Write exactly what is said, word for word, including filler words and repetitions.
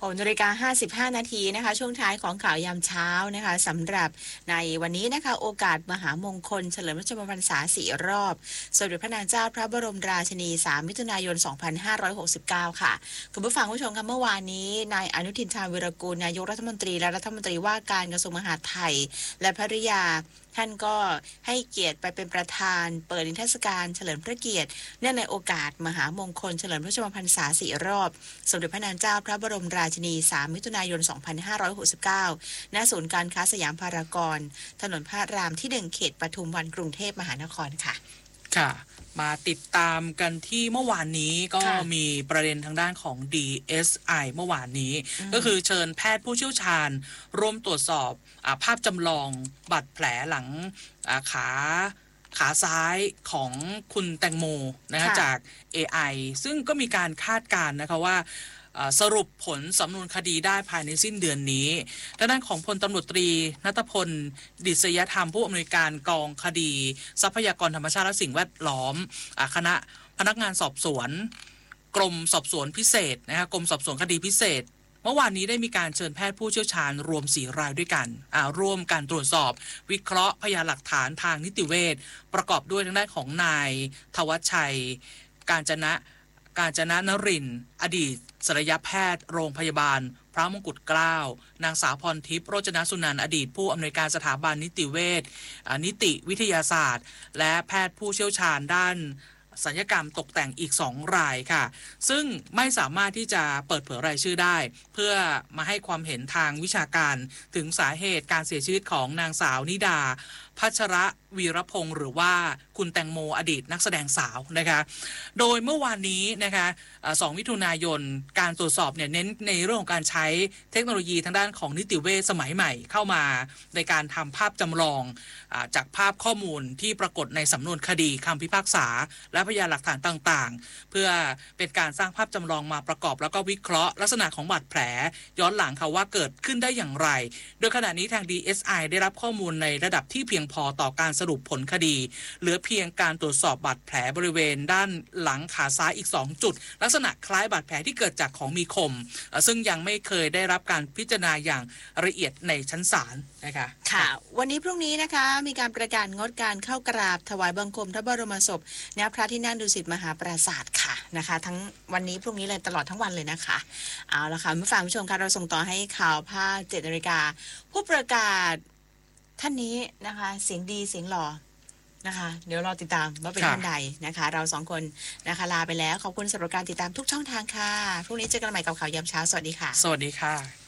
หกนาฬิกาห้าสิบห้านาทีนะคะช่วงท้ายของข่าวยามเช้านะคะสำหรับในวันนี้นะคะโอกาสมหามงคลเฉลิมพระชนมพรรษาสี่รอบสมเด็จพระนางเจ้าพระบรมราชินีสามมิถุนายนสองพันห้าร้อยหกสิบเก้าค่ะคุณผู้ฟังผู้ชมคะเมื่อวานนี้นายอนุทินชาญวีรกูลนายกรัฐมนตรีและรัฐมนตรีว่าการกระทรวงมหาดไทยและภริยาท่านก็ให้เกียรติไปเป็นประธานเปิดนิทรรศการเฉลิมพระเกียรติเนื่องในโอกาสมหามงคลเฉลิมพระชนมพรรษาสี่รอบสมเด็จพระนางเจ้าพระบรมราชินีสามมิถุนายนสองพันห้าร้อยหกสิบเก้าณศูนย์การค้าสยามพารากอนถนนพระรามที่หนึ่งเขตปทุมวันกรุงเทพมหานครค่ะค่ะมาติดตามกันที่เมื่อวานนี้ก็มีประเด็นทางด้านของ ดี เอส ไอ เมื่อวานนี้ก็คือเชิญแพทย์ผู้เชี่ยวชาญร่วมตรวจสอบภาพจำลองบาดแผลหลังขาขาซ้ายของคุณแตงโมนะจาก เอ ไอ ซึ่งก็มีการคาดการณ์นะคะว่าสรุปผลสำนวนคดีได้ภายในสิ้นเดือนนี้ด้านของพลตำรวจตรีณัฐพลดิษยธรรมผู้อำนวยการกองคดีทรัพยากรธรรมชาติและสิ่งแวดล้อมคณะพนักงานสอบสวนกรมสอบสวนพิเศษนะคะกรมสอบสวนคดีพิเศษเมื่อวานนี้ได้มีการเชิญแพทย์ผู้เชี่ยวชาญรวมสี่รายด้วยกันร่วมการตรวจสอบวิเคราะห์พยานหลักฐานทางนิติเวชประกอบด้วยทางด้านของนายทวัชชัยกาญจนะกาญจนะนรินทร์อดีตศัลยแพทย์โรงพยาบาลพระมงกุฎเกล้านางสาวพรทิพย์โรจนสุนันท์อดีตผู้อำนวยการสถาบันนิติเวชนิติวิทยาศาสตร์และแพทย์ผู้เชี่ยวชาญด้านศัลยกรรมตกแต่งอีกสองรายค่ะซึ่งไม่สามารถที่จะเปิดเผยรายชื่อได้เพื่อมาให้ความเห็นทางวิชาการถึงสาเหตุการเสียชีวิตของนางสาวนิดาพัชระวีรพงศ์หรือว่าคุณแตงโมอดีตนักแสดงสาวนะคะโดยเมื่อวานนี้นะคะสองมิถุนายนการตรวจสอบเนี่ยเน้นในเรื่องของการใช้เทคโนโลยีทางด้านของนิติเวชสมัยใหม่เข้ามาในการทำภาพจำลองจากภาพข้อมูลที่ปรากฏในสำนวนคดีคำพิพากษาและพยานหลักฐานต่างๆเพื่อเป็นการสร้างภาพจำลองมาประกอบแล้วก็วิเคราะห์ลักษณะของบาดแผลย้อนหลังค่ะว่าเกิดขึ้นได้อย่างไรโดยขณะนี้ทาง ดี เอส ไอ ได้รับข้อมูลในระดับที่เพียงพอต่อการสรุปผลคดีเหลือเพียงการตรวจสอบบาดแผลบริเวณด้านหลังขาซ้ายอีกสองจุดลักษณะคล้ายบาดแผลที่เกิดจากของมีคมซึ่งยังไม่เคยได้รับการพิจารณาอย่างละเอียดในชั้นศาลนะคะค่ะวันนี้พรุ่งนี้นะคะมีการประกาศงดการเข้ากราบถวายบังคมพระบรมศพณพระที่นั่งดุสิตมหาปราสาทค่ะนะคะทั้งวันนี้พรุ่งนี้เลยตลอดทั้งวันเลยนะคะเอาละค่ะผู้ฟังผู้ชมค่ะเราส่งต่อให้ข่าวภาคเจ็ดนาฬิกาผู้ประกาศท่านนี้นะคะเสียงดีเสียงหล่อนะคะเดี๋ยวรอติดตามว่าเป็นท่านใดนะคะเราสองคนนะคะลาไปแล้วขอบคุณสำหรับการติดตามทุกช่องทางค่ะพรุ่งนี้เจอกันใหม่กับข่าวยามเช้าสวัสดีค่ะสวัสดีค่ะ